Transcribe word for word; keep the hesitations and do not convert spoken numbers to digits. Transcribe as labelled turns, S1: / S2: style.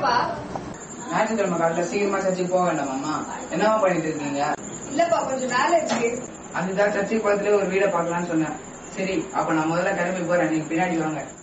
S1: என்னப்பா?
S2: ஞாயிற்றுக்கிழமை காலையில சீக்கிரமா சர்ச்சுக்கு போக வேண்டாமாம்மா? என்னவா பண்ணிட்டு இருக்கீங்க?
S1: இல்லப்பா, கொஞ்சம் வேலை இருக்கு.
S2: அதுதான் சர்ச்சை குளத்துல ஒரு வீடை பாக்கலாம்னு சொன்னேன். சரி, அப்ப நான் முதல்ல கிளம்பி போறேன், நீங்க பின்னாடி வாங்க.